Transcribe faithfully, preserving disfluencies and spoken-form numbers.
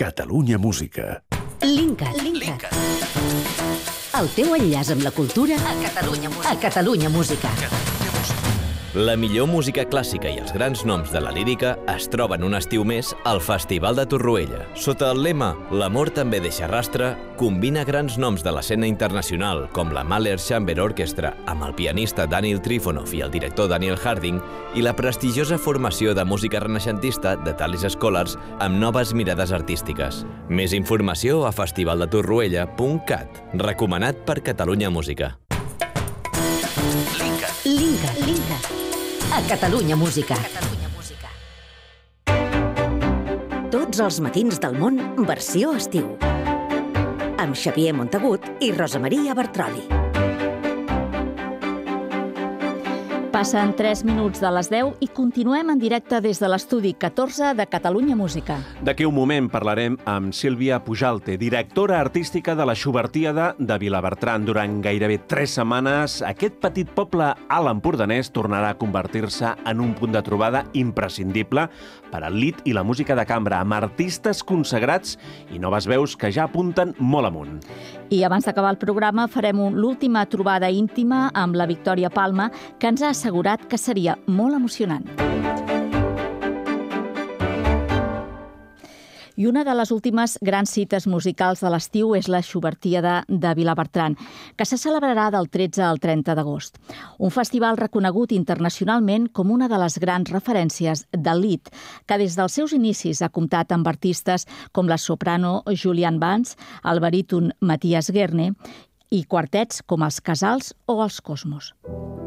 Catalunya Música. Linkat. Linkat. El teu enllaç amb la cultura a Catalunya Música. A Catalunya Música. La millor música clàssica i els grans noms de la lírica es troben un estiu més al Festival de Torroella. Sota el lema «L'amor també deixa rastre», combina grans noms de l'escena internacional com la Mahler Chamber Orchestra amb el pianista Daniel Trifonov i el director Daniel Harding i la prestigiosa formació de música renaixentista de Thalis Scholars amb noves mirades artístiques. Més informació a festival de torroella punt cat. Recomanat per Catalunya Música. Linkat. Linkat. Linkat. A Catalunya Música. Tots els matins del món, versió estiu. Amb Xavier Montagut i Rosa Maria Bertroli. Passen tres minuts de les deu i continuem en directe des de l'estudi catorze de Catalunya Música. D'aquí un moment parlarem amb Sílvia Pujalte, directora artística de la Xubertíada de Vilabertran. Durant gairebé tres setmanes, aquest petit poble a l'Empordanès tornarà a convertir-se en un punt de trobada imprescindible per al lied i la música de cambra, amb artistes consagrats i noves veus que ja apunten molt amunt. I abans d'acabar el programa farem l'última trobada íntima amb la Victòria Palma, que ens ha assegurat que seria molt emocionant. I una de les últimes grans cites musicals de l'estiu és la Xubertíada de Vilabertran, que se celebrarà del tretze al trenta d'agost. Un festival reconegut internacionalment com una de les grans referències del lied, que des dels seus inicis ha comptat amb artistes com la soprano Julianne Vance, el baríton Matthias Gerne i quartets com els Casals o els Cosmos.